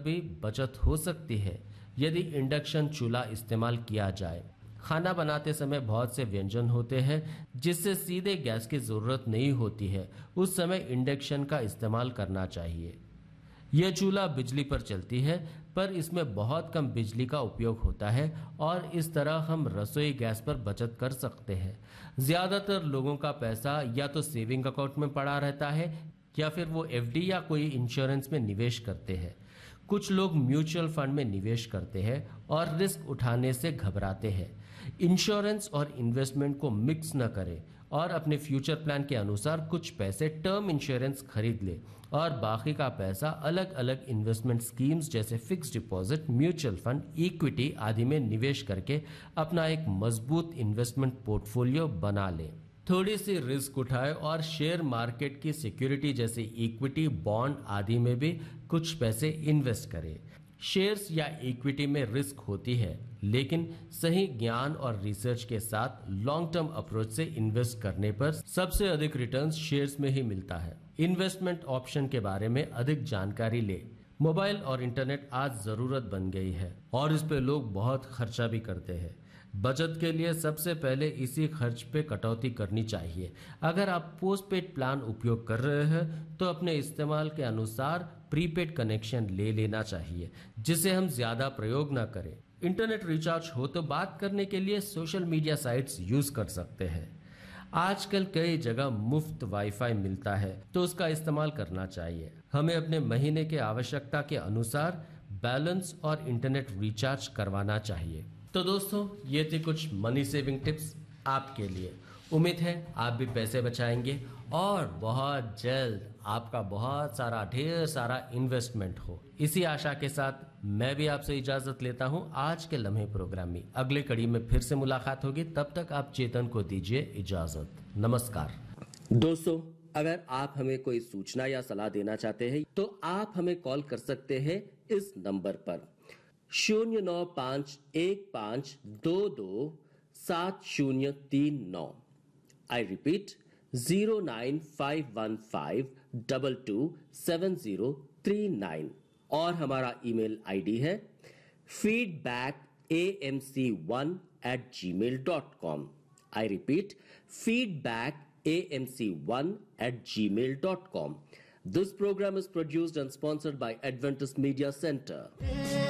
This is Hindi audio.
भी बचत हो सकती है यदि इंडक्शन चूल्हा इस्तेमाल किया जाए। खाना बनाते समय बहुत से व्यंजन होते हैं जिससे सीधे गैस की जरूरत नहीं होती है, उस समय इंडक्शन का इस्तेमाल करना चाहिए। यह चूल्हा बिजली पर चलती है, पर इसमें बहुत कम बिजली का उपयोग होता है और इस तरह हम रसोई गैस पर बचत कर सकते हैं। ज्यादातर लोगों का पैसा या तो सेविंग अकाउंट में पड़ा रहता है या फिर वो एफडी या कोई इंश्योरेंस में निवेश करते हैं। कुछ लोग म्यूचुअल फंड में निवेश करते हैं और रिस्क उठाने से घबराते हैं। इंश्योरेंस और इन्वेस्टमेंट को मिक्स न करें और अपने फ्यूचर प्लान के अनुसार कुछ पैसे टर्म इंश्योरेंस खरीद ले और बाकी का पैसा अलग अलग इन्वेस्टमेंट स्कीम्स जैसे fix deposit, mutual fund, equity आदि में निवेश करके अपना एक मजबूत इन्वेस्टमेंट पोर्टफोलियो बना ले। थोड़ी सी रिस्क उठाए और शेयर मार्केट की सिक्योरिटी जैसे इक्विटी, बॉन्ड आदि में भी कुछ पैसे इन्वेस्ट करें। शेयर्स या इक्विटी में रिस्क होती है, लेकिन सही ज्ञान और रिसर्च के साथ लॉन्ग टर्म अप्रोच से इन्वेस्ट करने पर सबसे अधिक रिटर्न्स शेयर्स में ही मिलता है। इन्वेस्टमेंट ऑप्शन के बारे में अधिक जानकारी ले। मोबाइल और इंटरनेट आज जरूरत बन गई है और इस पे लोग बहुत खर्चा भी करते हैं। बचत के लिए सबसे पहले इसी खर्च पे कटौती करनी चाहिए। अगर आप पोस्टपेड प्लान उपयोग कर रहे हैं तो अपने इस्तेमाल के अनुसार प्रीपेड कनेक्शन ले लेना चाहिए जिसे हम ज्यादा प्रयोग ना करें। इंटरनेट रिचार्ज हो तो बात करने के लिए सोशल मीडिया साइट्स यूज कर सकते हैं। आजकल कई जगह मुफ्त वाईफाई मिलता है तो उसका इस्तेमाल करना चाहिए। हमें अपने महीने के आवश्यकता के अनुसार बैलेंस और इंटरनेट रिचार्ज करवाना चाहिए। तो दोस्तों, ये थे कुछ मनी सेविंग टिप्स आपके लिए। उम्मीद है आप भी पैसे बचाएंगे और बहुत जल्द आपका बहुत सारा ढेर सारा इन्वेस्टमेंट हो। इसी आशा के साथ मैं भी आपसे इजाजत लेता हूं आज के लम्हे प्रोग्राम में। अगले कड़ी में फिर से मुलाकात होगी, तब तक आप चेतन को दीजिए इजाजत। नमस्कार। दोस्तों, अगर आप हमें कोई सूचना या सलाह देना चाहते हैं तो आप हमें कॉल कर सकते हैं इस नंबर पर 09515227039। I repeat 09515227039 और हमारा ईमेल आईडी है feedbackamc1@gmail.com। I repeat feedbackamc1@gmail.com। This program is produced and sponsored by Adventist Media Center.